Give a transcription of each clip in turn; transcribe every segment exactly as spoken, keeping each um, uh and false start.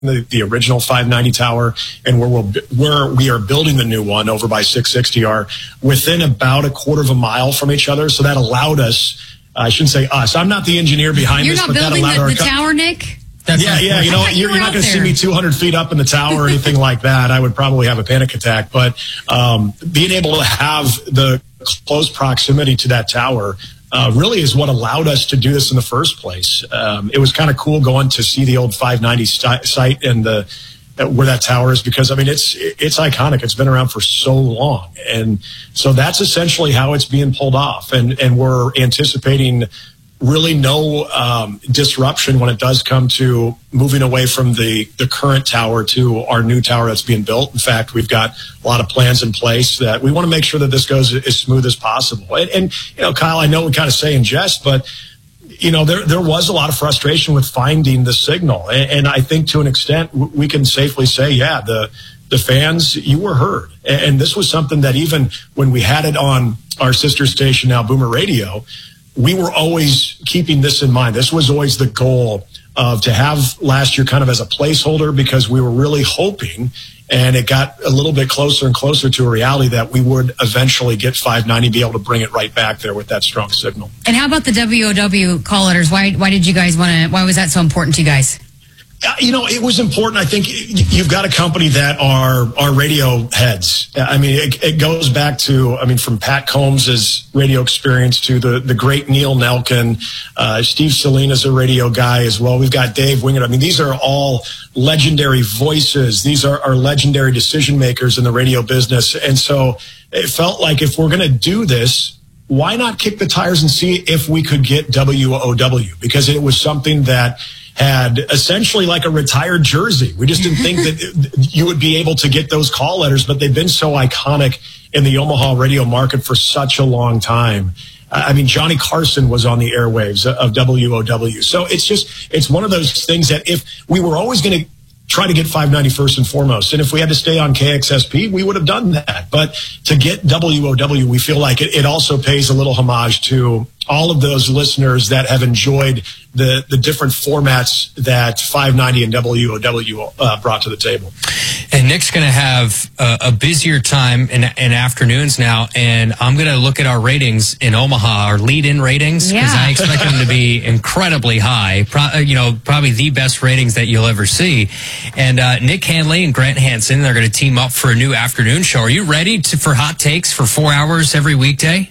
The, the original five ninety tower and where, we'll, where we are building the new one over by six sixty are within about a quarter of a mile from each other. So that allowed us, uh, I shouldn't say us, I'm not the engineer behind you're this, but that allowed allowed the, our... the tower, Nick? That's yeah, yeah, you know, you're, you you're not going to see me two hundred feet up in the tower or anything like that. I would probably have a panic attack. But um, being able to have the close proximity to that tower Uh, really is what allowed us to do this in the first place. Um, it was kind of cool going to see the old five ninety st- site and the uh, where that tower is, because I mean it's it's iconic. It's been around for so long, and so that's essentially how it's being pulled off. And and we're anticipating really no um, disruption when it does come to moving away from the the current tower to our new tower that's being built. In fact, we've got a lot of plans in place that we want to make sure that this goes as smooth as possible. And, and you know, Kyle, I know we kind of say in jest, but you know, there there was a lot of frustration with finding the signal, and, and I think to an extent we can safely say, yeah, the the fans, you were heard, and, and this was something that even when we had it on our sister station now, Boomer Radio, we were always keeping this in mind. This was always the goal of to have last year kind of as a placeholder, because we were really hoping, and it got a little bit closer and closer to a reality, that we would eventually get five ninety, be able to bring it right back there with that strong signal. And how about the W O W call letters? Why, why did you guys want to, why was that so important to you guys? Uh, you know, it was important. I think you've got a company that are are radio heads. I mean, it, it goes back to, I mean, from Pat Combs' radio experience to the, the great Neil Nelkin, uh, Steve Salinas, a radio guy as well. We've got Dave Wingert. I mean, these are all legendary voices. These are, are legendary decision makers in the radio business. And so it felt like if we're going to do this, why not kick the tires and see if we could get W O W? Because it was something that had essentially like a retired jersey. We just didn't think that you would be able to get those call letters, but they've been so iconic in the Omaha radio market for such a long time. I mean, Johnny Carson was on the airwaves of W O W. So it's just, it's one of those things that if we were always going to try to get five ninety first and foremost, and if we had to stay on K X S P, we would have done that. But to get W O W, we feel like it, it also pays a little homage to all of those listeners that have enjoyed the, the different formats that five ninety and W O W uh, brought to the table. And Nick's going to have a, a busier time in, in afternoons now, and I'm going to look at our ratings in Omaha, our lead-in ratings, because yeah. I expect them to be incredibly high. Pro, you know, probably the best ratings that you'll ever see. And uh, Nick Hanley and Grant Hansen, they're going to team up for a new afternoon show. Are you ready to, for hot takes for four hours every weekday?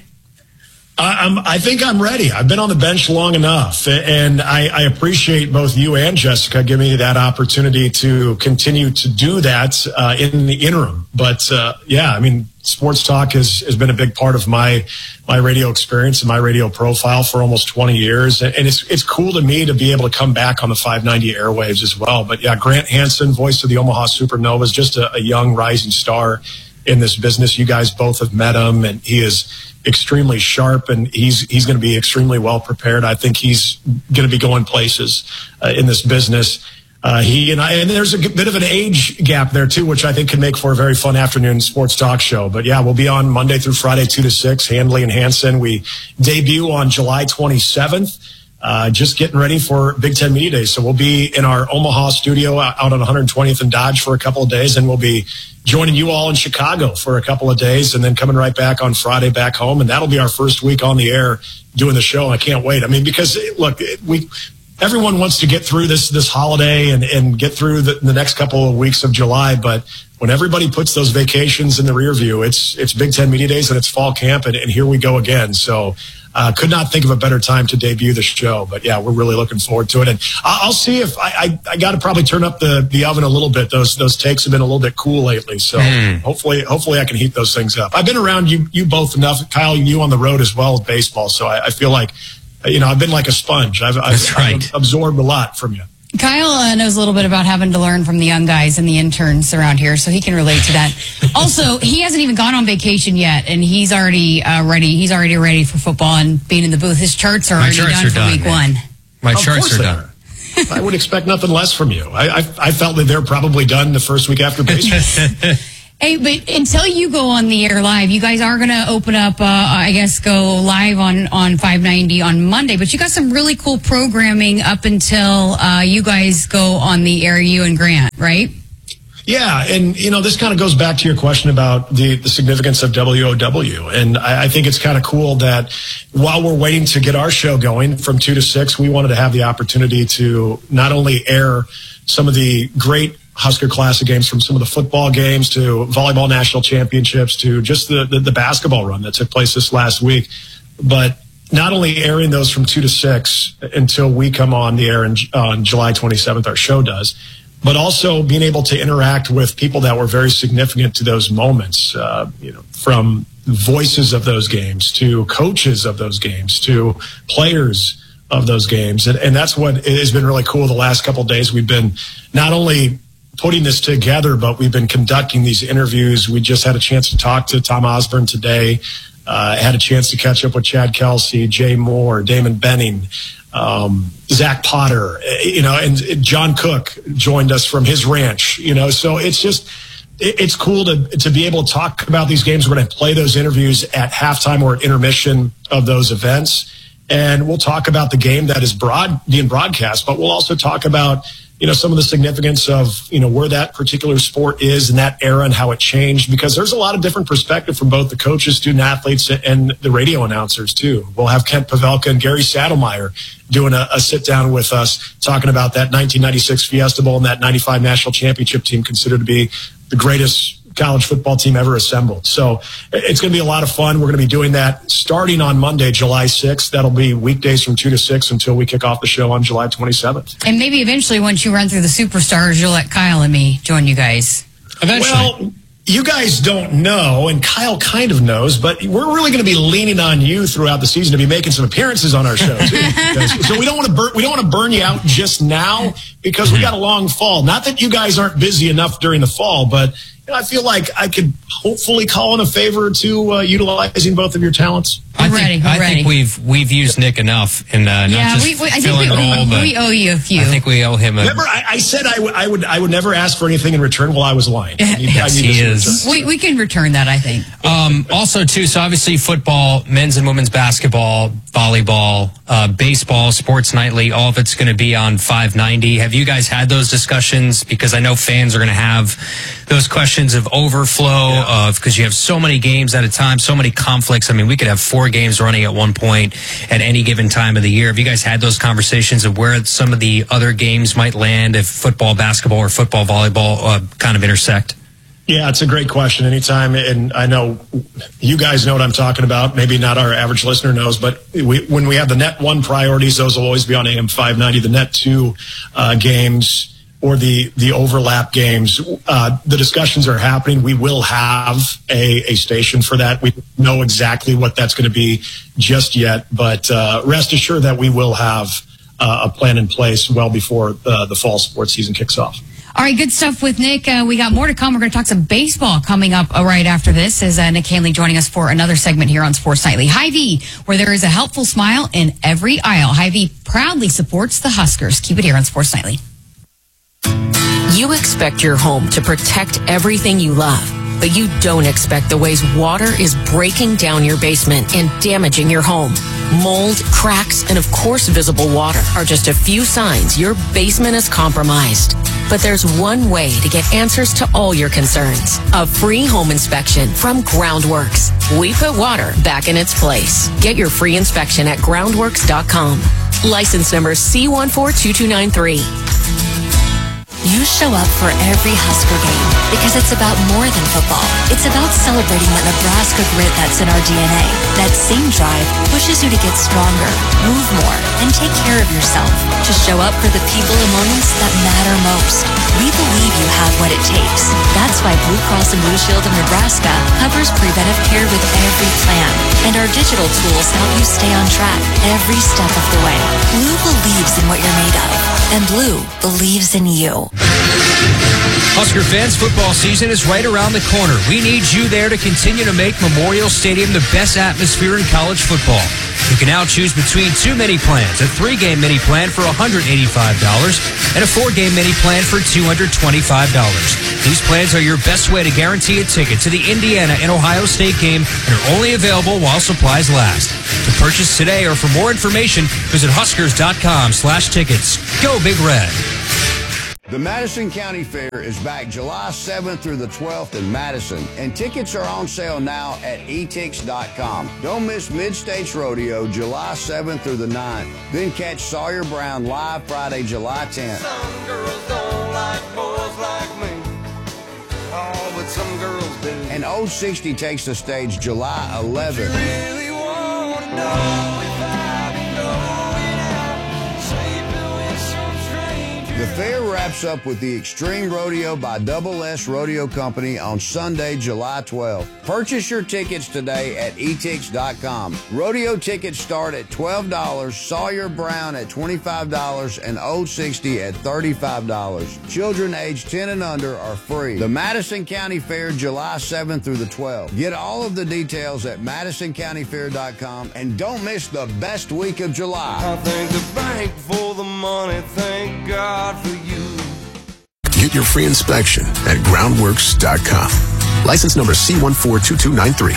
I'm, I think I'm ready. I've been on the bench long enough, and I, I appreciate both you and Jessica giving me that opportunity to continue to do that uh, in the interim. But uh, yeah, I mean, sports talk has, has been a big part of my my radio experience and my radio profile for almost twenty years, and it's it's cool to me to be able to come back on the five ninety airwaves as well. But yeah, Grant Hansen, voice of the Omaha Supernovas, just a, a young rising star in this business. You guys both have met him, and he is extremely sharp, and he's he's going to be extremely well prepared. I think he's going to be going places uh, in this business. Uh, he and I, and there's a bit of an age gap there too, which I think can make for a very fun afternoon sports talk show. But yeah, we'll be on Monday through Friday, two to six. Handley and Hansen. We debut on July twenty-seventh. Uh, just getting ready for Big Ten Media Days. So we'll be in our Omaha studio out on one hundred twentieth and Dodge for a couple of days, and we'll be joining you all in Chicago for a couple of days, and then coming right back on Friday back home. And that'll be our first week on the air doing the show. I can't wait. I mean, because look, we, everyone wants to get through this, this holiday and, and get through the, the next couple of weeks of July. But when everybody puts those vacations in the rear view, it's, it's Big Ten Media Days and it's fall camp, and, and here we go again. So, Uh, could not think of a better time to debut the show, but yeah, we're really looking forward to it. And I'll see if I, I, I got to probably turn up the, the oven a little bit. Those, those takes have been a little bit cool lately. So mm. hopefully, hopefully I can heat those things up. I've been around you, you both enough, Kyle, you on the road as well with baseball. So I, I feel like, you know, I've been like a sponge. I've, I've, That's right. I've absorbed a lot from you. Kyle uh, knows a little bit about having to learn from the young guys and the interns around here, so he can relate to that. Also, he hasn't even gone on vacation yet, and he's already uh, ready. He's already ready for football and being in the booth. His charts are My already charts done are for done, week man. one. My Of charts are done. Are. I would expect nothing less from you. I, I, I felt that they're probably done the first week after baseball. Hey, but until you go on the air live, you guys are going to open up, uh, I guess, go live on, on five ninety on Monday. But you got some really cool programming up until uh, you guys go on the air, you and Grant, right? Yeah, and, you know, this kind of goes back to your question about the, the significance of W O W. And I, I think it's kind of cool that while we're waiting to get our show going from two to six, we wanted to have the opportunity to not only air some of the great Husker Classic games, from some of the football games to volleyball national championships to just the, the, the basketball run that took place this last week, but not only airing those from two to six until we come on the air in, on July twenty-seventh, our show does, but also being able to interact with people that were very significant to those moments, uh, you know, from voices of those games to coaches of those games to players of those games. And, and that's what has been really cool the last couple of days. We've been not only putting this together, but we've been conducting these interviews. We just had a chance to talk to Tom Osborne today. Uh, had a chance to catch up with Chad Kelsey, Jay Moore, Damon Benning, um, Zach Potter, you know, and John Cook joined us from his ranch, you know, so it's just, it's cool to, to be able to talk about these games. We're going to play those interviews at halftime or at intermission of those events. And we'll talk about the game that is broad, being broadcast, but we'll also talk about, you know, some of the significance of, you know, where that particular sport is in that era and how it changed, because there's a lot of different perspective from both the coaches, student athletes, and the radio announcers too. We'll have Kent Pavelka and Gary Saddlemeyer doing a, a sit down with us, talking about that nineteen ninety-six Fiesta Bowl and that ninety-five national championship team, considered to be the greatest college football team ever assembled. So it's going to be a lot of fun. We're going to be doing that starting on Monday, July sixth. That'll be weekdays from two to six until we kick off the show on July twenty-seventh. And maybe eventually, once you run through the superstars, you'll let Kyle and me join you guys. Eventually. Well, you guys don't know, and Kyle kind of knows, but we're really going to be leaning on you throughout the season to be making some appearances on our show too. So we don't want to burn, we don't want to burn you out just now, because we got a long fall. Not that you guys aren't busy enough during the fall, but you know, I feel like I could hopefully call in a favor to uh, utilizing both of your talents. I We're think, ready, we're I ready. think we've we've used Nick enough, and uh, not Yeah, just we, we, I think filling we, a role, we, but we owe you a few. I think we owe him a. Remember, I, I said I would, I would, I would never ask for anything in return. Well, I was lying. I need, Yes, I need he this in is. return. we, we can return that, I think. Um, also, too, so obviously football, men's and women's basketball, volleyball, uh, baseball, Sports Nightly, all of it's going to be on five ninety. Have you guys had those discussions? Because I know fans are going to have those questions of overflow, Yeah. of because you have so many games at a time, so many conflicts. I mean, we could have four games running at one point at any given time of the year. Have you guys had those conversations of where some of the other games might land if football, basketball, or football, volleyball uh, kind of intersect? Yeah, it's a great question. Anytime, and I know you guys know what I'm talking about. Maybe not our average listener knows, but we, when we have the Net One priorities, those will always be on A M five ninety. The Net Two uh, games or the the overlap games, uh, the discussions are happening. We will have a, a station for that. We don't know exactly what that's going to be just yet, but uh, rest assured that we will have uh, a plan in place well before uh, the fall sports season kicks off. All right, good stuff with Nick. Uh, we got more to come. We're going to talk some baseball coming up uh, right after this, as uh, Nick Hanley joining us for another segment here on Sports Nightly. Hy-Vee, where there is a helpful smile in every aisle. Hy-Vee proudly supports the Huskers. Keep it here on Sports Nightly. You expect your home to protect everything you love, but you don't expect the ways water is breaking down your basement and damaging your home. Mold, cracks, and of course visible water are just a few signs your basement is compromised. But there's one way to get answers to all your concerns. A free home inspection from Groundworks. We put water back in its place. Get your free inspection at groundworks dot com. License number C one four two two nine three. You show up for every Husker game because it's about more than football. It's about celebrating that Nebraska grit that's in our D N A. That same drive pushes you to get stronger, move more, and take care of yourself. To show up for the people and moments that matter most. We believe you have what it takes. That's why Blue Cross and Blue Shield of Nebraska covers preventive care with every plan. And our digital tools help you stay on track every step of the way. Blue believes in what you're made of. And Blue believes in you. Husker fans, football season is right around the corner. We need you there to continue to make Memorial Stadium the best atmosphere in college football. You can now choose between two mini plans, a three-game mini plan for one hundred eighty-five dollars and a four-game mini plan for two hundred twenty-five dollars. These plans are your best way to guarantee a ticket to the Indiana and Ohio State game and are only available while supplies last. To purchase today or for more information, visit Huskers.com slash tickets. Go Big Red. The Madison County Fair is back July seventh through the twelfth in Madison, and tickets are on sale now at e tix dot com. Don't miss Mid-States Rodeo July seventh through the ninth. Then catch Sawyer Brown live Friday, July tenth. Some girls don't like boys like me. Oh, but some girls do. And Old sixty takes the stage July eleventh. You really want to know if I've been going out, sleeping with some stranger. The fair wraps up with the Extreme Rodeo by Double S Rodeo Company on Sunday, July twelfth. Purchase your tickets today at e tix dot com. Rodeo tickets start at twelve dollars, Sawyer Brown at twenty-five dollars, and Old sixty at thirty-five dollars. Children aged ten and under are free. The Madison County Fair, July seventh through the twelfth. Get all of the details at madison county fair dot com, and don't miss the best week of July. I thank the bank for the money, thank God for you. Get your free inspection at groundworks dot com. License number C one four two two nine three.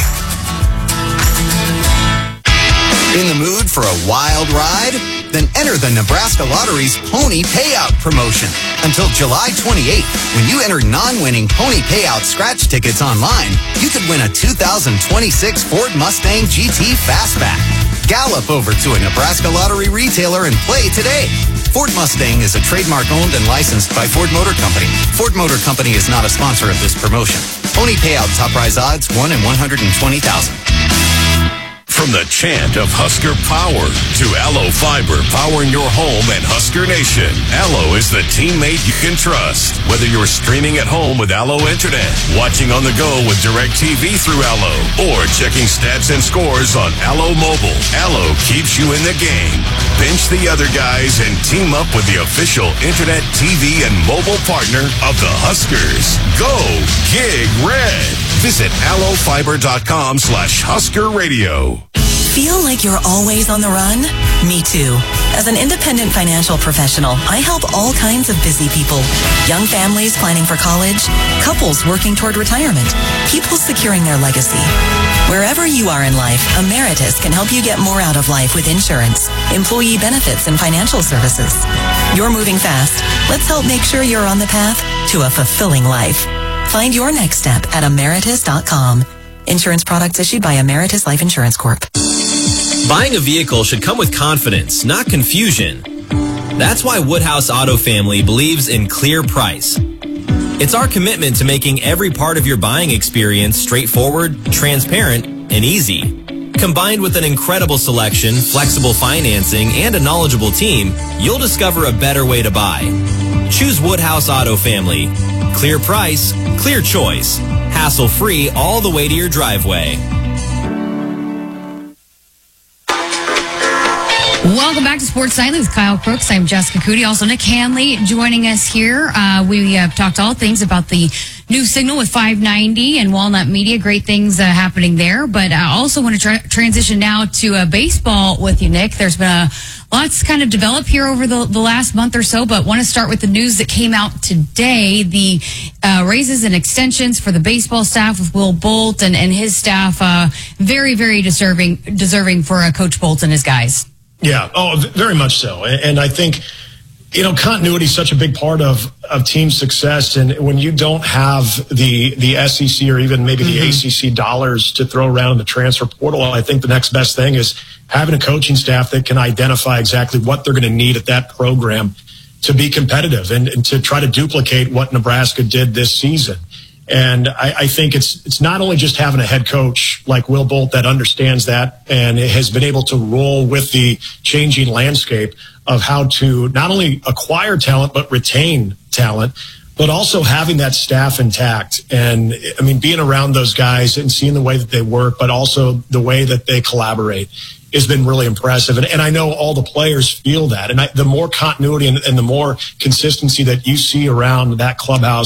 In the mood for a wild ride? Then enter the Nebraska Lottery's Pony Payout promotion. Until July twenty-eighth, when you enter non-winning Pony Payout scratch tickets online, you could win a two thousand twenty-six Ford Mustang G T Fastback. Gallop over to a Nebraska Lottery retailer and play today. Ford Mustang is a trademark owned and licensed by Ford Motor Company. Ford Motor Company is not a sponsor of this promotion. Pony Payout top prize odds one in one hundred twenty thousand. From the chant of Husker Power to Allo Fiber powering your home and Husker Nation, Allo is the teammate you can trust. Whether you're streaming at home with Allo Internet, watching on the go with DirecTV through Allo, or checking stats and scores on Allo Mobile, Allo keeps you in the game. Bench the other guys and team up with the official Internet, T V, and mobile partner of the Huskers. Go Gig Red. Visit allo fiber dot com slash Husker Radio. Feel like you're always on the run? Me too. As an independent financial professional, I help all kinds of busy people. Young families planning for college, couples working toward retirement, people securing their legacy. Wherever you are in life, Emeritus can help you get more out of life with insurance, employee benefits, and financial services. You're moving fast. Let's help make sure you're on the path to a fulfilling life. Find your next step at emeritus dot com. Insurance products issued by Emeritus Life Insurance Corp. Buying a vehicle should come with confidence, not confusion. That's why Woodhouse Auto Family believes in clear price. It's our commitment to making every part of your buying experience straightforward, transparent, and easy. Combined with an incredible selection, flexible financing, and a knowledgeable team, you'll discover a better way to buy. Choose Woodhouse Auto Family. Clear price, clear choice. Hassle-free all the way to your driveway. Welcome back to Sports Nightly with Kyle Crooks. I'm Jessica Cootie. Also, Nick Hanley joining us here. Uh, we have talked all things about the new signal with five ninety and Walnut Media. Great things uh, happening there. But I also want to tra- transition now to uh, baseball with you, Nick. There's been a lots kind of develop here over the, the last month or so, but want to start with the news that came out today. The uh, raises and extensions for the baseball staff with Will Bolt and, and his staff. Uh, very, very deserving, deserving for uh, Coach Bolt and his guys. Yeah, oh, very much so. And I think, you know, continuity is such a big part of, of team success. And when you don't have the, the S E C or even maybe mm-hmm. the A C C dollars to throw around in the transfer portal, I think the next best thing is having a coaching staff that can identify exactly what they're going to need at that program to be competitive and, and to try to duplicate what Nebraska did this season. And I, I think it's it's not only just having a head coach like Will Bolt that understands that and has been able to roll with the changing landscape of how to not only acquire talent but retain talent, but also having that staff intact. And I mean, being around those guys and seeing the way that they work, but also the way that they collaborate has been really impressive. And, and I know all the players feel that. And I, the more continuity and, and the more consistency that you see around that clubhouse,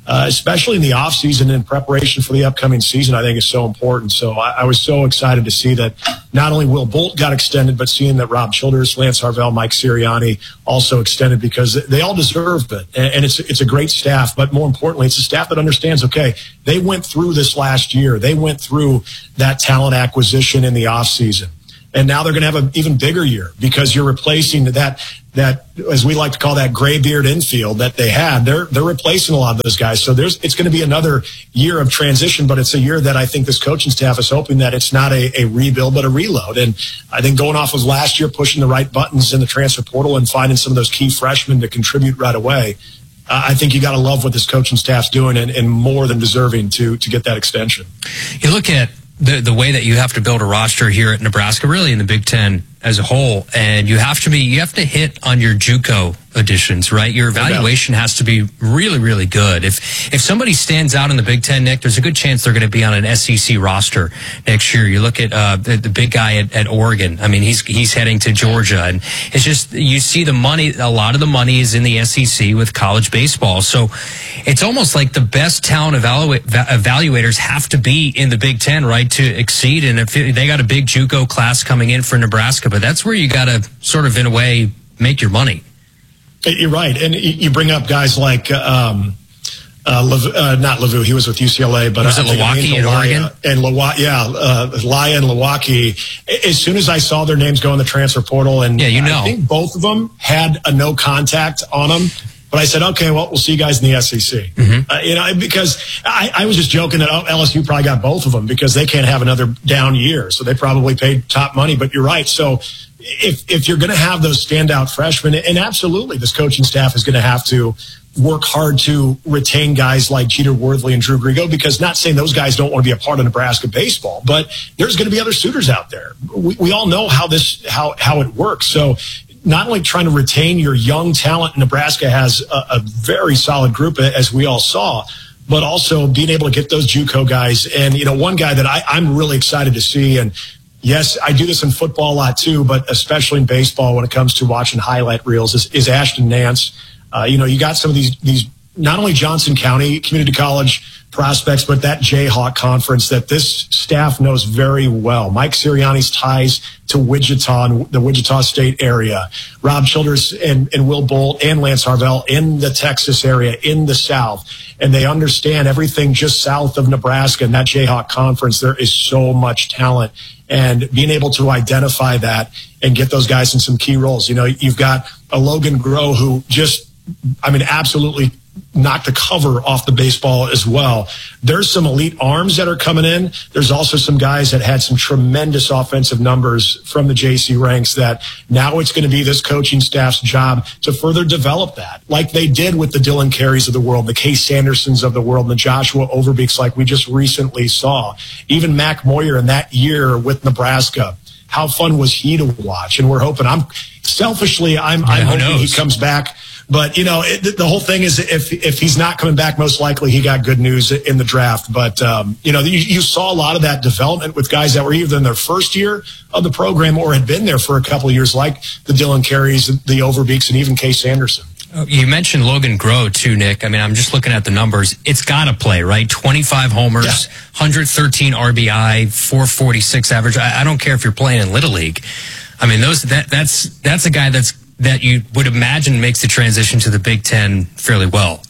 uh, especially in the offseason in preparation for the upcoming season, I think is so important. So I, I was so excited to see that not only Will Bolt got extended, but seeing that Rob Childress, Lance Harvell, Mike Sirianni also extended, because they all deserve it. And, and it's, it's a great staff, but more importantly, it's a staff that understands, okay, they went through this last year. They went through that talent acquisition in the offseason. And now they're going to have an even bigger year, because you're replacing that, that, as we like to call that graybeard infield that they had. They're, they're replacing a lot of those guys. So there's, it's going to be another year of transition, but it's a year that I think this coaching staff is hoping that it's not a, a rebuild, but a reload. And I think going off of last year, pushing the right buttons in the transfer portal and finding some of those key freshmen to contribute right away, uh, I think you got to love what this coaching staff's doing, and, and more than deserving to, to get that extension. You look at the the way that you have to build a roster here at Nebraska, really in the Big Ten as a whole, and you have to be you have to hit on your JUCO additions, right? Your evaluation has to be really, really good. If if somebody stands out in the Big Ten, Nick, there's a good chance they're going to be on an S E C roster next year. You look at uh, the, the big guy at, at Oregon. I mean, he's he's heading to Georgia, and it's just you see the money. A lot of the money is in the S E C with college baseball, so it's almost like the best talent evaluate, evaluators have to be in the Big Ten, right, to exceed. And if they got a big JUCO class coming in for Nebraska, but that's where you got to sort of, in a way, make your money. You're right. And you bring up guys like, um, uh, Lev- uh, not Lavu, he was with U C L A, but was it Milwaukee in Oregon? And Lawa- yeah, uh, Laya and Milwaukee. As soon as I saw their names go in the transfer portal, and yeah, you know. I think both of them had a no contact on them. But I said, okay, well, we'll see you guys in the S E C. Mm-hmm. Uh, you know, because I, I was just joking that L S U probably got both of them because they can't have another down year. So they probably paid top money. But you're right. So if if you're going to have those standout freshmen, and absolutely this coaching staff is going to have to work hard to retain guys like Jeter Worthley and Drew Grigo, because not saying those guys don't want to be a part of Nebraska baseball, but there's going to be other suitors out there. We, we all know how this how how it works. So not only trying to retain your young talent, Nebraska has a, a very solid group, as we all saw, but also being able to get those JUCO guys. And, you know, one guy that I, I'm really excited to see, and yes, I do this in football a lot too, but especially in baseball when it comes to watching highlight reels, is, is Ashton Nance. Uh, you know, you got some of these, these not only Johnson County Community College prospects, but that Jayhawk conference that this staff knows very well. Mike Sirianni's ties to Wichita and the Wichita State area, Rob Childress and, and Will Bolt and Lance Harvell in the Texas area, in the South. And they understand everything just south of Nebraska and that Jayhawk conference. There is so much talent, and being able to identify that and get those guys in some key roles. You know, you've got a Logan Groh who just, I mean, absolutely knock the cover off the baseball as well. There's some elite arms that are coming in. There's also some guys that had some tremendous offensive numbers from the J C ranks that now it's going to be this coaching staff's job to further develop that, like they did with the Dylan Careys of the world, the Case Sandersons of the world, and the Joshua Overbeeks like we just recently saw. Even Mac Moyer in that year with Nebraska. How fun was he to watch? And we're hoping, I'm selfishly, I'm, yeah, I'm hoping knows? he comes back. But, you know, it, the whole thing is if if he's not coming back, most likely he got good news in the draft. But, um, you know, you, you saw a lot of that development with guys that were either in their first year of the program or had been there for a couple of years, like the Dylan Careys, the Overbeeks, and even Case Sanderson. You mentioned Logan Groh, too, Nick. I mean, I'm just looking at the numbers. It's got to play, right? twenty-five homers, yeah. one hundred thirteen R B I, four forty-six average. I, I don't care if you're playing in Little League. I mean, those that that's that's a guy that's that you would imagine makes the transition to the Big Ten fairly well.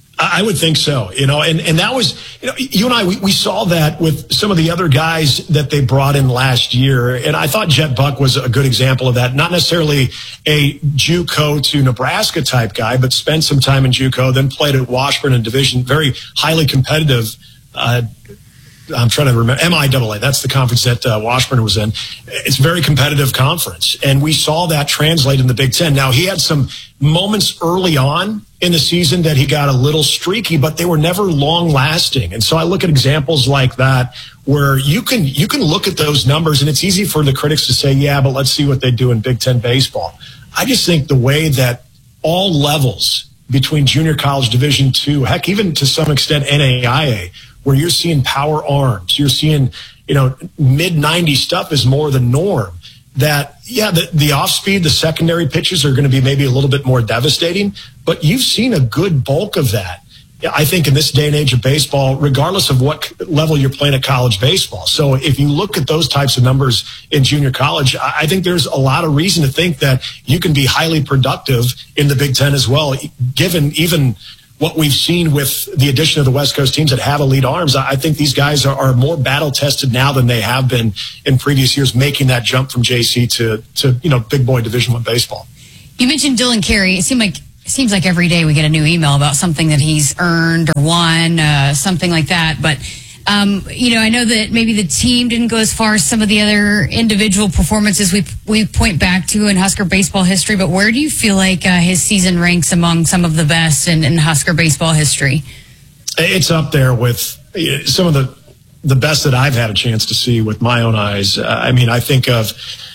I would think so, you know, and, and that was, you know, you and I, we, we saw that with some of the other guys that they brought in last year. And I thought Jet Buck was a good example of that. Not necessarily a JUCO to Nebraska type guy, but spent some time in JUCO, then played at Washburn in division, very highly competitive, uh, I'm trying to remember, M I A A. That's the conference that uh, Washburn was in. It's a very competitive conference, and we saw that translate in the Big Ten. Now, he had some moments early on in the season that he got a little streaky, but they were never long-lasting. And so I look at examples like that where you can you can look at those numbers, and it's easy for the critics to say, yeah, but let's see what they do in Big Ten baseball. I just think the way that all levels between junior college, Division two, heck, even to some extent N A I A, where you're seeing power arms, you're seeing, you know, mid ninety stuff is more the norm. That, yeah, the, the off-speed, the secondary pitches are going to be maybe a little bit more devastating, but you've seen a good bulk of that. I think in this day and age of baseball, regardless of what level you're playing at college baseball. So if you look at those types of numbers in junior college, I think there's a lot of reason to think that you can be highly productive in the Big Ten as well, given even what we've seen with the addition of the West Coast teams that have elite arms. I think these guys are, are more battle tested now than they have been in previous years, making that jump from J C to, to you know, big boy Division One baseball. You mentioned Dylan Carey. It seemed like It seems like every day we get a new email about something that he's earned or won, uh, something like that. But, um, you know, I know that maybe the team didn't go as far as some of the other individual performances we we point back to in Husker baseball history. But where do you feel like uh, his season ranks among some of the best in, in Husker baseball history? It's up there with some of the, the best that I've had a chance to see with my own eyes. Uh, I mean, I think of...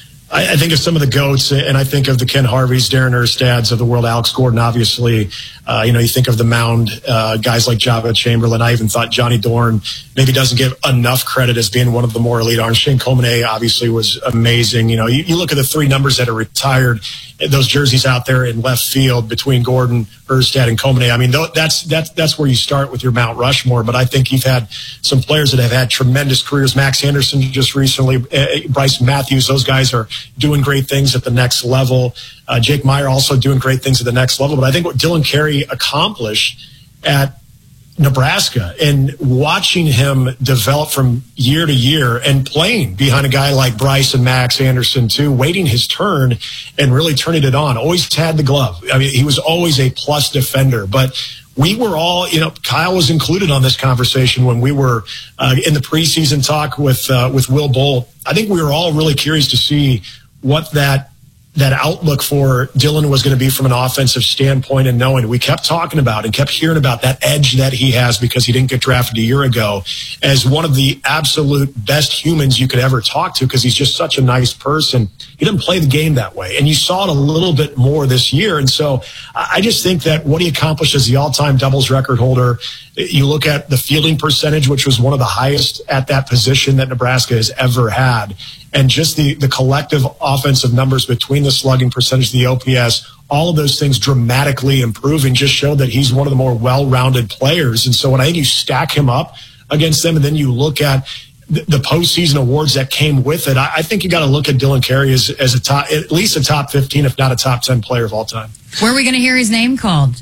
I think of some of the GOATs, and I think of the Ken Harveys, Darren Erstads of the world, Alex Gordon, obviously. Uh, you know, you think of the mound, uh, guys like Java Chamberlain. I even thought Johnny Dorn maybe doesn't give enough credit as being one of the more elite arms. Shane Comine obviously was amazing. You know, you, you look at the three numbers that are retired, those jerseys out there in left field between Gordon, Erstad, and Comine. I mean, that's, that's, that's where you start with your Mount Rushmore. But I think you've had some players that have had tremendous careers. Max Anderson just recently, uh, Bryce Matthews, those guys are doing great things at the next level. Uh, Jake Meyer also doing great things at the next level. But I think what Dylan Carey accomplished at Nebraska and watching him develop from year to year and playing behind a guy like Bryce and Max Anderson too, waiting his turn and really turning it on. Always had the glove. I mean, he was always a plus defender, but we were all, you know, Kyle was included on this conversation when we were uh, in the preseason talk with uh, with Will Bolt. I think we were all really curious to see what that that outlook for Dylan was going to be from an offensive standpoint, and knowing we kept talking about and kept hearing about that edge that he has because he didn't get drafted a year ago as one of the absolute best humans you could ever talk to because he's just such a nice person. He didn't play the game that way, and you saw it a little bit more this year. And so I just think that what he accomplished as the all-time doubles record holder, you look at the fielding percentage, which was one of the highest at that position that Nebraska has ever had, and just the, the collective offensive numbers between the slugging percentage, the O P S, all of those things dramatically improving just showed that he's one of the more well-rounded players. And so when I think you stack him up against them and then you look at the, the postseason awards that came with it, I, I think you got to look at Dylan Carey as, as a top, at least a top fifteen, if not a top ten player of all time. Where are we going to hear his name called?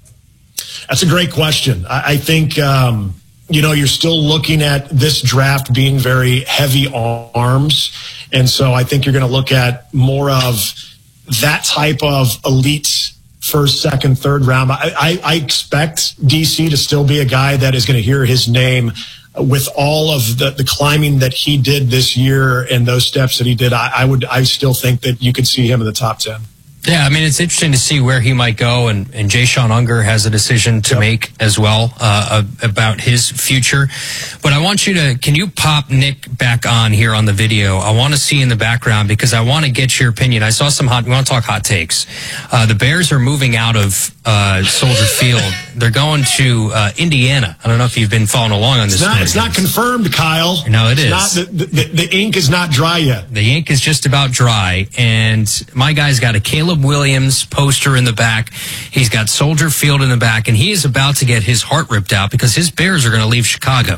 That's a great question. I, I think, um, you know, you're still looking at this draft being very heavy arms. And so I think you're going to look at more of that type of elite first, second, third round. I, I, I expect D C to still be a guy that is going to hear his name with all of the, the climbing that he did this year and those steps that he did. I, I would, I still think that you could see him in the top ten. Yeah, I mean, it's interesting to see where he might go, and, and Jay Sean Unger has a decision to yep. make as well uh, about his future. But I want you to, can you pop Nick back on here on the video? I want to see in the background because I want to get your opinion. I saw some hot, we want to talk hot takes. Uh, the Bears are moving out of uh, Soldier Field. They're going to uh, Indiana. I don't know if you've been following along on this. It's not, it's not confirmed, Kyle. No, it it's is. Not, the, the, the ink is not dry yet. The ink is just about dry, and my guy's got a Caleb Williams poster in the back. He's got Soldier Field in the back, and he is about to get his heart ripped out because his Bears are going to leave Chicago.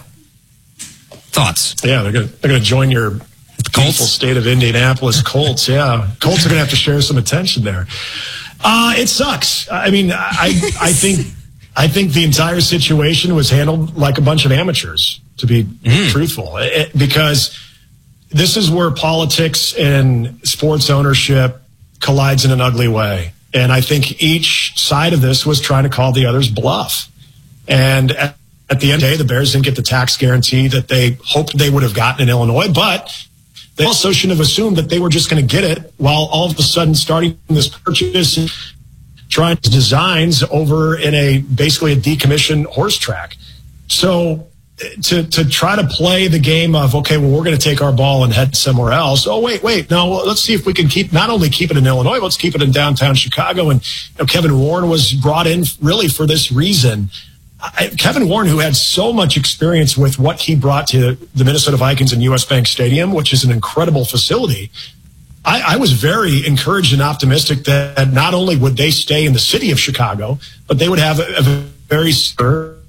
Thoughts? Yeah, they're going to they're going to join your beautiful state of Indianapolis Colts. Yeah, Colts are going to have to share some attention there. Uh, it sucks. I mean, I I think I think the entire situation was handled like a bunch of amateurs, to be mm. truthful, it, because this is where politics and sports ownership collides in an ugly way. And I think each side of this was trying to call the other's bluff. And at, at the end of the day, the Bears didn't get the tax guarantee that they hoped they would have gotten in Illinois, but they also shouldn't have assumed that they were just going to get it while all of a sudden starting this purchase and trying to designs over in a basically a decommissioned horse track. So to to try to play the game of, okay, well, we're going to take our ball and head somewhere else. Oh, wait, wait. No, well, let's see if we can keep, not only keep it in Illinois, let's keep it in downtown Chicago. And you know, Kevin Warren was brought in really for this reason. I, Kevin Warren, who had so much experience with what he brought to the Minnesota Vikings and U S Bank Stadium, which is an incredible facility, I, I was very encouraged and optimistic that not only would they stay in the city of Chicago, but they would have a, a very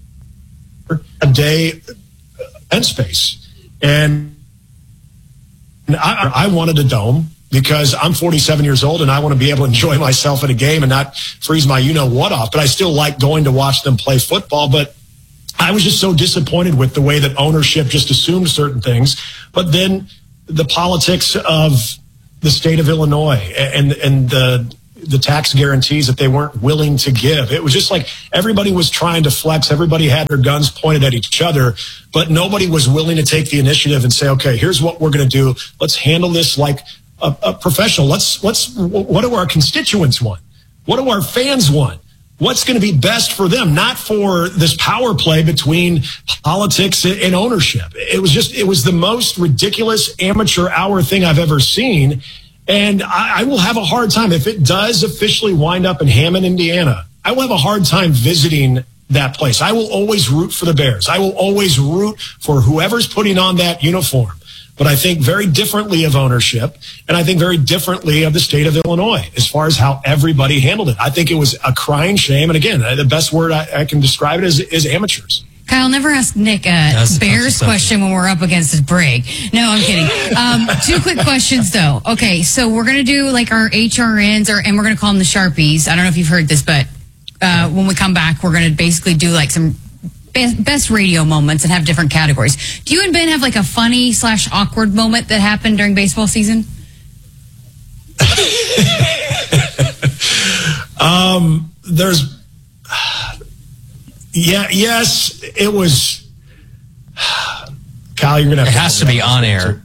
day event space. And I, I wanted a dome because I'm forty-seven years old and I want to be able to enjoy myself at a game and not freeze my you-know-what off. But I still like going to watch them play football. But I was just so disappointed with the way that ownership just assumed certain things. But then the politics of the state of Illinois and and the the tax guarantees that they weren't willing to give. It was just like everybody was trying to flex. Everybody had their guns pointed at each other, but nobody was willing to take the initiative and say, okay, here's what we're going to do. Let's handle this like a, a professional. Let's, let's, what do our constituents want? What do our fans want? What's going to be best for them? Not for this power play between politics and ownership. It was just, it was the most ridiculous amateur hour thing I've ever seen. And I, I will have a hard time if it does officially wind up in Hammond, Indiana. I will have a hard time visiting that place. I will always root for the Bears. I will always root for whoever's putting on that uniform. But I think very differently of ownership, and I think very differently of the state of Illinois as far as how everybody handled it. I think it was a crying shame. And again, the best word I, I can describe it is, is amateurs. Kyle, never ask Nick a Bears question when we're up against his break. No, I'm kidding. Um, two quick questions, though. Okay, so we're going to do like our H R Ns, or, and we're going to call them the Sharpies. I don't know if you've heard this, but uh, when we come back, we're going to basically do like some best, best radio moments and have different categories. Do you and Ben have like a funny slash awkward moment that happened during baseball season? um, there's... Yeah, yes, it was. Kyle, you're going to have It to has to be on air.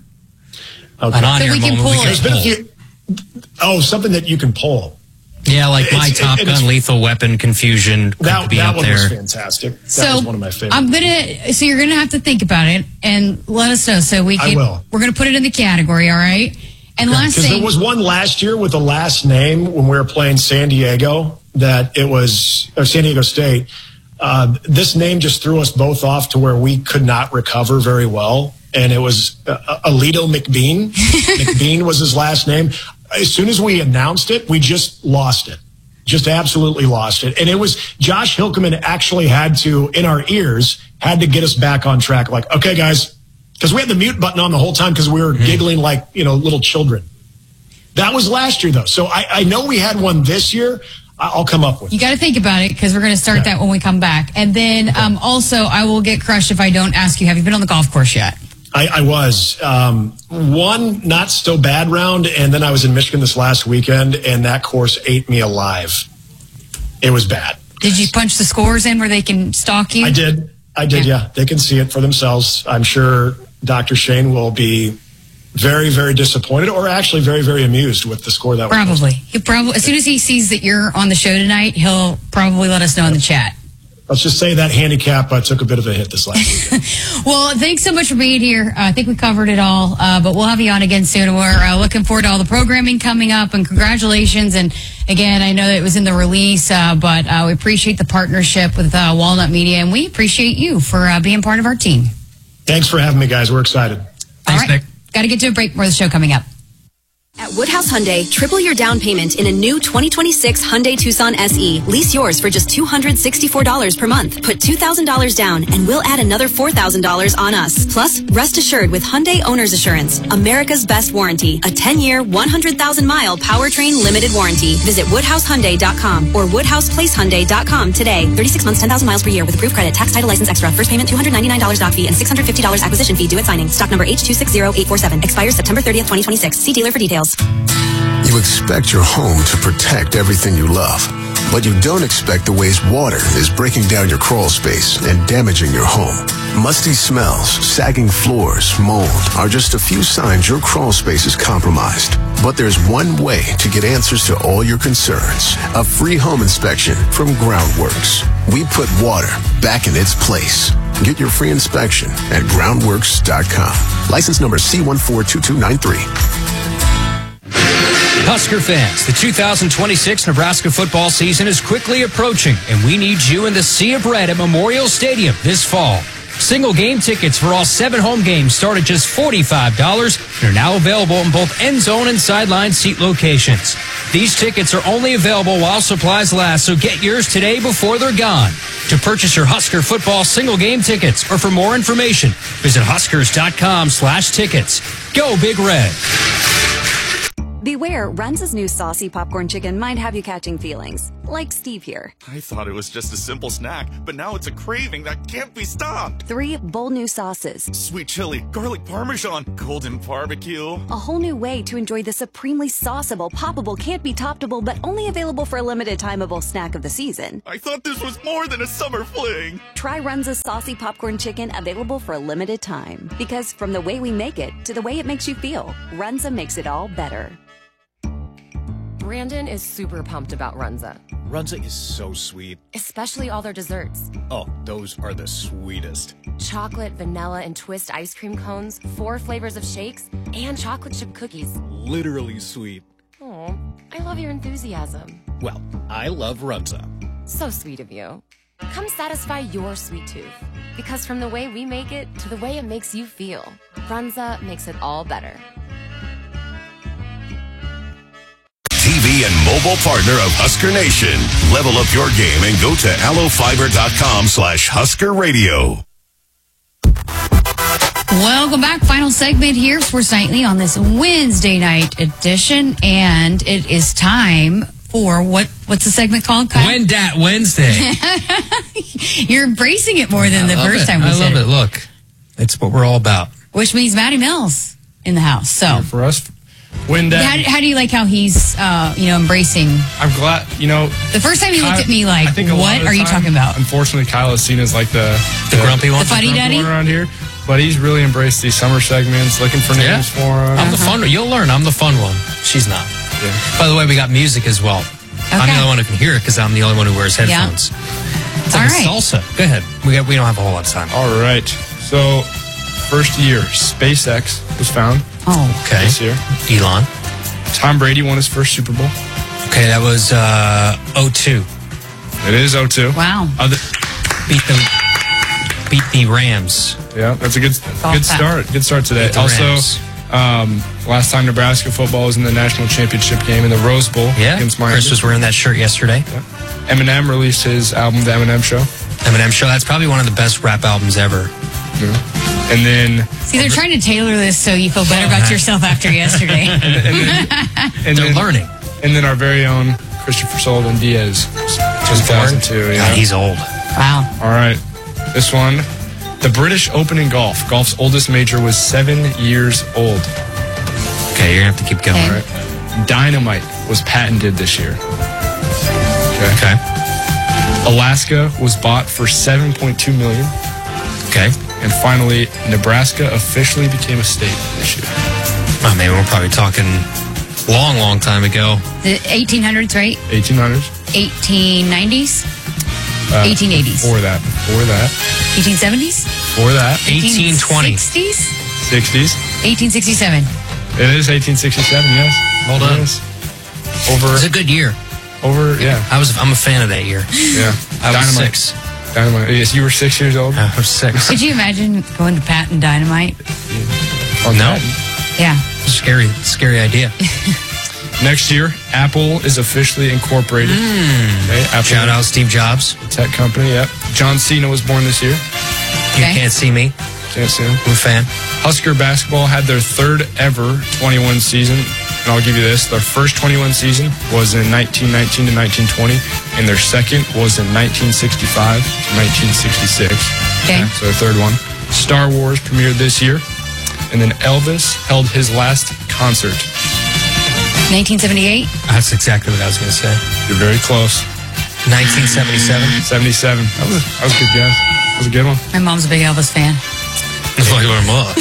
Okay. An on So air we can moment. pull we it. can pull. You- oh, something that you can pull. Yeah, like my It's- Top it- Gun it's- lethal weapon confusion could That, be that up one there. was fantastic. That So was one of my favorites. I'm gonna. So you're gonna have to think about it and let us know so we I can. will. We're gonna put it in the category. All right. And last Because thing, there was one last year with a last name when we were playing San Diego that it was, or San Diego State. Uh, this name just threw us both off to where we could not recover very well. And it was uh, Alito McBean. McBean was his last name. As soon as we announced it, we just lost it. Just absolutely lost it. And it was Josh Hilkeman actually had to, in our ears, had to get us back on track. Like, okay, guys, because we had the mute button on the whole time because we were mm-hmm. giggling like, you know, little children. That was last year, though. So I, I know we had one this year. I'll come up with it. you got to think about it because we're going to start Okay. that when we come back. And then Okay. um, also, I will get crushed if I don't ask you. Have you been on the golf course yet? I, I was. Um, one not so bad round, and then I was in Michigan this last weekend, and that course ate me alive. It was bad. Did you punch the scores in where they can stalk you? I did. I did, yeah. Yeah. They can see it for themselves. I'm sure Doctor Shane will be very, very disappointed, or actually very, very amused with the score that was. Probably. He probably as soon as he sees that you're on the show tonight, he'll probably let us know in the chat. Let's just say that handicap uh, took a bit of a hit this last weekend. Well, thanks so much for being here. Uh, I think we covered it all, uh, but we'll have you on again soon. And we're uh, looking forward to all the programming coming up, and congratulations. And again, I know that it was in the release, uh, but uh, we appreciate the partnership with uh, Walnut Media, and we appreciate you for uh, being part of our team. Thanks for having me, guys. We're excited. Thanks, all right. Nick. Got to get to a break. More of the show coming up. At Woodhouse Hyundai, triple your down payment in a new twenty twenty-six Hyundai Tucson S E. Lease yours for just two hundred sixty-four dollars per month. Put two thousand dollars down and we'll add another four thousand dollars on us. Plus, rest assured with Hyundai Owner's Assurance, America's best warranty. A ten-year, one hundred thousand mile powertrain limited warranty. Visit Woodhouse Hyundai dot com or Woodhouse Place Hyundai dot com today. thirty-six months, ten thousand miles per year with approved credit, tax, title, license extra. First payment two hundred ninety-nine dollars doc fee and six hundred fifty dollars acquisition fee due at signing. Stock number H two six zero eight four seven. Expires September thirtieth, twenty twenty-six. See dealer for details. You expect your home to protect everything you love, but you don't expect the ways water is breaking down your crawl space and damaging your home. Musty smells, sagging floors, mold are just a few signs your crawl space is compromised. But there's one way to get answers to all your concerns. A free home inspection from Groundworks. We put water back in its place. Get your free inspection at groundworks dot com. License number C one four two two nine three. Husker fans, the two thousand twenty-six Nebraska football season is quickly approaching, and we need you in the Sea of Red at Memorial Stadium this fall. Single game tickets for all seven home games start at just forty-five dollars and are now available in both end zone and sideline seat locations. These tickets are only available while supplies last, so get yours today before they're gone. To purchase your Husker football single game tickets or for more information, visit huskers.com slash tickets. Go Big Red. Beware, Runza's new saucy popcorn chicken might have you catching feelings. Like Steve here. I thought it was just a simple snack, but now it's a craving that can't be stopped. Three bold new sauces. Sweet chili, garlic parmesan, golden barbecue. A whole new way to enjoy the supremely sauceable, poppable, can't be toppable, but only available for a limited timeable snack of the season. I thought this was more than a summer fling. Try Runza's saucy popcorn chicken, available for a limited time. Because from the way we make it to the way it makes you feel, Runza makes it all better. Brandon is super pumped about Runza. Runza is so sweet. Especially all their desserts. Oh, those are the sweetest. Chocolate, vanilla, and twist ice cream cones, four flavors of shakes, and chocolate chip cookies. Literally sweet. Oh, I love your enthusiasm. Well, I love Runza. So sweet of you. Come satisfy your sweet tooth. Because from the way we make it to the way it makes you feel, Runza makes it all better. T V and mobile partner of Husker Nation. Level up your game and go to allofiber.com slash Husker Radio. Welcome back. Final segment here, Sports Nightly, on this Wednesday night edition. And it is time for what? What's the segment called, Kyle? When Dat Wednesday. You're embracing it more than I the first it. time we I said love it. Look, it's what we're all about. Which means Matty Mills in the house. So for us, when that, how, how do you like how he's, uh, you know, embracing? I'm glad, you know. The first time he Kyle, looked at me like, I think a lot what of the are you time, talking about? Unfortunately, Kyle is seen as like the the, the grumpy one, the funny daddy around here. But he's really embraced these summer segments, looking for names yeah. for him. I'm the fun one. You'll learn. I'm the fun one. She's not. Yeah. By the way, we got music as well. Okay. I'm the only one who can hear it because I'm the only one who wears headphones. Yeah. It's like All a right. salsa. Go ahead. We got, we don't have a whole lot of time. All right. So, first year, SpaceX was found. Oh, okay. This year. Elon. Tom Brady won his first Super Bowl. Okay, that was uh, oh two. It is oh two. Wow. Other, beat the beat the Rams. Yeah, that's a good good start. Good start today. Beat the Also, Rams. um, last time Nebraska football was in the national championship game in the Rose Bowl Yeah, against Miami. Chris was wearing that shirt yesterday. Yeah. Eminem released his album, The Eminem Show. Eminem Show. That's probably one of the best rap albums ever. Yeah. And then See, they're trying to tailor this so you feel better about yourself after yesterday. and, and then, and They're then, learning. And then our very own Christopher Sullivan Diaz, two thousand two. Yeah. God, he's old. Wow. All right, this one. The British Open in golf. Golf's oldest major was seven years old. Okay, you're gonna have to keep going. All right. Dynamite was patented this year. Okay. Okay. Alaska was bought for seven point two million dollars. Okay. And finally, Nebraska officially became a state this year. I mean, we're probably talking long, long time ago. The eighteen hundreds, right? eighteen hundreds. eighteen nineties? Uh, eighteen eighties. Before that. Before that. eighteen seventies? Before that. eighteen twenty. sixties? sixties. eighteen sixty-seven. It is eighteen sixty-seven, yes. Hold on. It is. Over. It was a good year. Over, yeah. I was. I'm a fan of that year. Yeah. I was Dynamite. six. Dynamite. Yes, you were six years old? I was six. Could you imagine going to Patent Dynamite? On No. that. Yeah. Scary, scary idea. Next year, Apple is officially incorporated. Mm. Okay, Apple Shout out Steve Jobs. Tech company, yep. John Cena was born this year. You Okay. can't see me. Can't see him. I'm a fan. Husker basketball had their third ever twenty-one season. And I'll give you this. Their first twenty-one season was in nineteen nineteen to nineteen twenty. And their second was in nineteen sixty-five to nineteen sixty-six. Okay. So their third one. Star Wars premiered this year. And then Elvis held his last concert. nineteen seventy-eight? That's exactly what I was going to say. You're very close. nineteen seventy-seven. seventy-seven. That was, that was a good guess. That was a good one. My mom's a big Elvis fan. Like very much.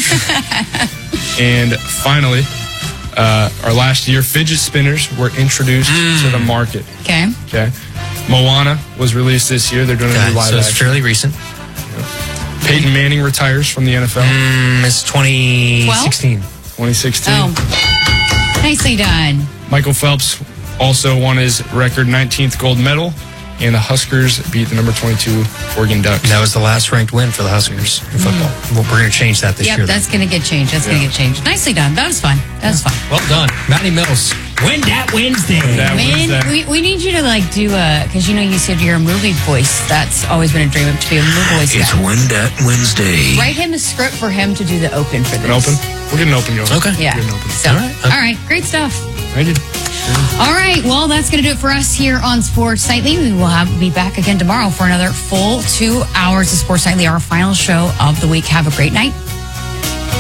And finally, uh, our last year, fidget spinners were introduced Mm. to the market. Okay. Okay. Moana was released this year. They're doing a Okay, new live so it's action. fairly recent. Peyton Manning retires from the N F L. Mm, it's twenty sixteen. twenty sixteen. Oh. Nicely done. Michael Phelps also won his record nineteenth gold medal, and the Huskers beat the number twenty-two Oregon Ducks. That was the last ranked win for the Huskers in football. Well, we're going to change that this Yep, year. that's then. going to get changed. That's going to Yeah. get changed. Nicely done. That was fun. That was fun. Well done. Matty Mills, When that Wednesday. That Man, Wednesday. we, we need you to like do a, because you know you said you're a movie voice. That's always been a dream of to be a movie voice. It's guy. When That Wednesday. Write him a script for him to do the open for this. An open? We're getting open going. Okay. Yeah. We're getting open. So, all right. All right. Great stuff. Ready? All right. Well, that's going to do it for us here on Sports Nightly. We will have, be back again tomorrow for another full two hours of Sports Nightly, our final show of the week. Have a great night.